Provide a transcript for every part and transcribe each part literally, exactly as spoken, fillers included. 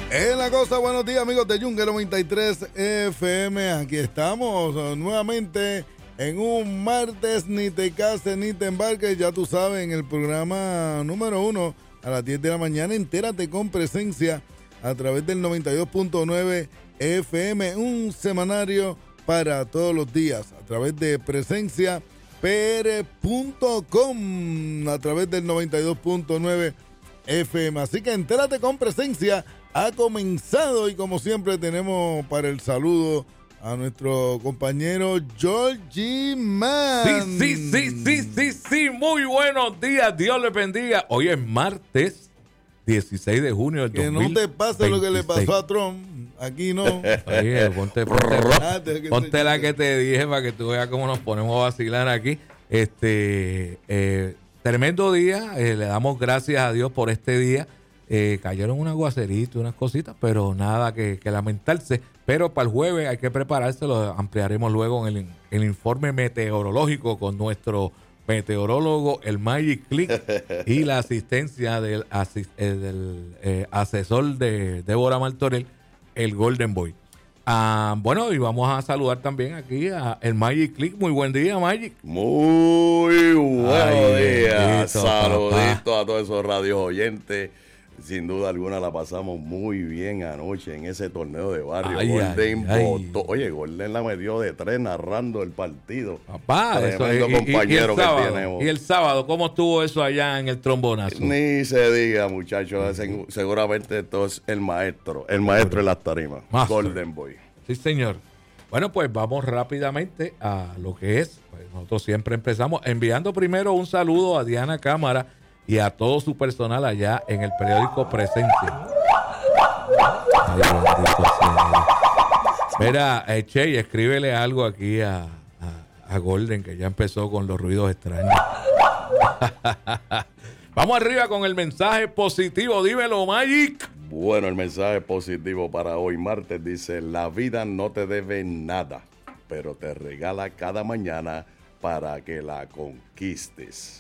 En la cosa, buenos días amigos de Yunque noventa y tres F M. Aquí estamos uh, nuevamente en un martes, ni te cases ni te embarques, ya tú sabes, en el programa número uno a las diez de la mañana. Entérate con Presencia a través del noventa y dos punto nueve F M, un semanario para todos los días a través de presencia p r punto com, a través del noventa y dos punto nueve F M. Así que entérate con Presencia. Ha comenzado y como siempre tenemos para el saludo a nuestro compañero Georgie Man. Sí, sí, sí, sí, sí, sí. Muy buenos días. Dios les bendiga. Hoy es martes dieciséis de junio del que dos mil veintiséis. Que no te pase lo que le pasó a Trump. Aquí no. Oye, ponte, ponte, ponte la que te dije para que tú veas cómo nos ponemos a vacilar aquí. Este, eh, tremendo día. Eh, le damos gracias a Dios por este día. Eh, cayeron un aguacerito, unas cositas, pero nada que, que lamentarse. Pero para el jueves hay que prepararse, lo ampliaremos luego en el, el informe meteorológico con nuestro meteorólogo, el Magic Click, y la asistencia del, asist, eh, del eh, asesor de Débora Martorell, el Golden Boy. Ah, bueno, y vamos a saludar también aquí a el Magic Click. Muy buen día, Magic. Muy buenos días. Saluditos a todos esos radios oyentes. Sin duda alguna la pasamos muy bien anoche en ese torneo de barrio. Ay, Golden ay, votó. Oye, Golden la metió de tres narrando el partido. Papá, tremendo eso, y, compañero y, y que sábado, tenemos. Y el sábado, ¿cómo estuvo eso allá en el trombonazo? Ni se diga, muchachos. Sí. Seguramente esto es el maestro. El maestro de las tarimas. Master. Golden Boy. Sí, señor. Bueno, pues vamos rápidamente a lo que es. Pues nosotros siempre empezamos enviando primero un saludo a Diana Cámara y a todo su personal allá en el periódico Presencia. Ay, bendito sea. Mira, eh, Che, escríbele algo aquí a, a, a Golden, que ya empezó con los ruidos extraños. Vamos arriba con el mensaje positivo. Dímelo, Magic. Bueno, el mensaje positivo para hoy martes dice: la vida no te debe nada, pero te regala cada mañana para que la conquistes.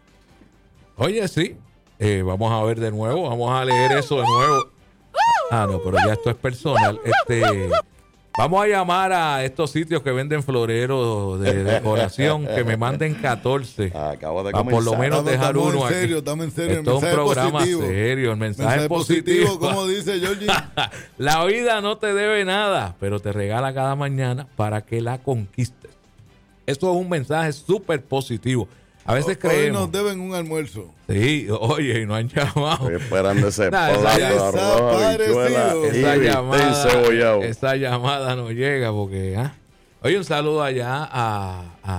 Oye, sí. Eh, vamos a ver de nuevo. Vamos a leer eso de nuevo. Ah, no, pero ya esto es personal. Este, vamos a llamar a estos sitios que venden floreros de decoración, que me manden catorce. Acabo de para por lo menos estamos, dejar estamos uno en serio, aquí. Estamos en serio. Esto es un programa positivo. serio. El mensaje, mensaje positivo, positivo. como dice Georgie. La vida no te debe nada, pero te regala cada mañana para que la conquistes. Esto es un mensaje súper positivo. A veces Hoy creemos. nos deben un almuerzo. Sí, oye, y no han llamado. Estoy esperando ese Nah, plato de esa- arroz, habichuela y Esa bistec llamada, cebollado. esa llamada no llega porque... ¿ah? Oye, un saludo allá a, a,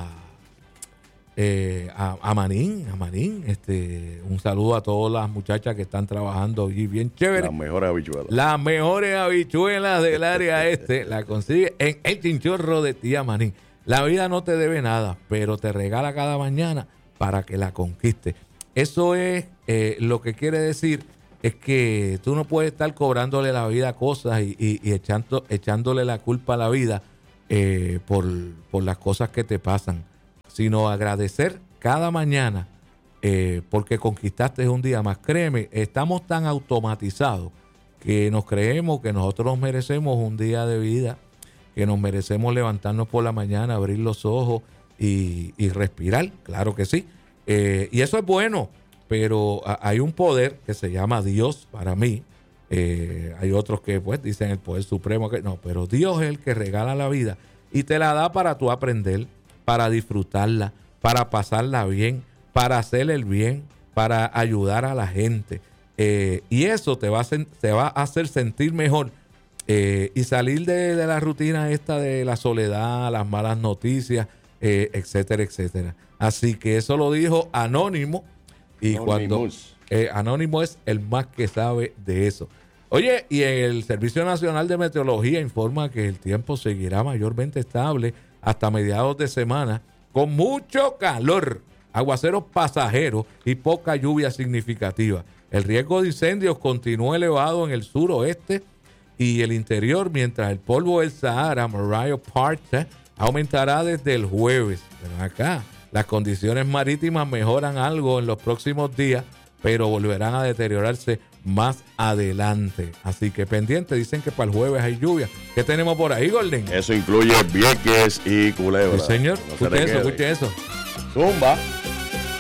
eh, a, a Manín, a Manín. Este, un saludo a todas las muchachas que están trabajando y bien chévere. Las mejores habichuelas. Las mejores habichuelas del área este la consigue en el chinchorro de tía Manín. La vida no te debe nada, pero te regala cada mañana para que la conquiste. Eso es eh, lo que quiere decir es que tú no puedes estar cobrándole la vida cosas y, y, y echando, echándole la culpa a la vida eh, por, por las cosas que te pasan, sino agradecer cada mañana eh, porque conquistaste un día más. Créeme, estamos tan automatizados que nos creemos que nosotros nos merecemos un día de vida, que nos merecemos levantarnos por la mañana, abrir los ojos y, y respirar, claro que sí. Eh, y eso es bueno, pero a, hay un poder que se llama Dios para mí. Eh, hay otros que pues dicen el poder supremo, que no, pero Dios es el que regala la vida y te la da para tú aprender, para disfrutarla, para pasarla bien, para hacer el bien, para ayudar a la gente. Eh, y eso te va, a, te va a hacer sentir mejor. Eh, y salir de, de la rutina esta de la soledad, las malas noticias, eh, etcétera, etcétera. Así que eso lo dijo Anónimo. Y Anonymous. cuando eh, Anónimo es el más que sabe de eso. Oye, y el Servicio Nacional de Meteorología informa que el tiempo seguirá mayormente estable hasta mediados de semana, con mucho calor, aguaceros pasajeros y poca lluvia significativa. El riesgo de incendios continúa elevado en el suroeste y el interior, mientras el polvo del Sahara, Mariah Park, aumentará desde el jueves. Pero acá las condiciones marítimas mejoran algo en los próximos días, pero volverán a deteriorarse más adelante. Así que pendiente, dicen que para el jueves hay lluvia. ¿Qué tenemos por ahí, Golden? Eso incluye Vieques y Culebra. Sí, señor. No se escuche le eso, quede. escuche eso. Zumba.